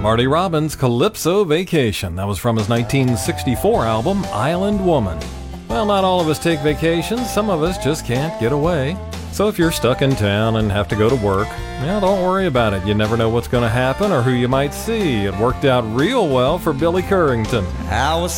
Marty Robbins' Calypso Vacation. That was from his 1964 album, Island Woman. Well, not all of us take vacations. Some of us just can't get away. So if you're stuck in town and have to go to work, well, don't worry about it. You never know what's going to happen or who you might see. It worked out real well for Billy Currington. I was